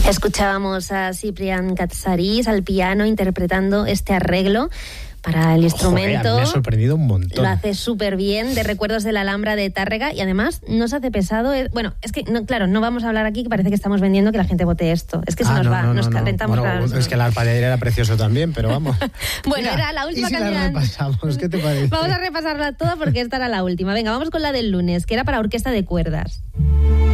Escuchábamos a Ciprián Catsarís al piano interpretando este arreglo para el instrumento. Joder, me ha sorprendido un montón. Lo hace súper bien, de Recuerdos de la Alhambra de Tárrega, y además no se hace pesado. Bueno, es que, no, claro, no vamos a hablar aquí que parece que estamos vendiendo que la gente vote esto. Es que se nos va, nos calentamos. Bueno, es que el arpa de ayer era precioso también, pero vamos. Bueno, Mira, era la última ¿y si canción. la repasamos? ¿Qué te parece? Vamos a repasarla toda porque esta era la última. Venga, vamos con la del lunes, que era para orquesta de cuerdas.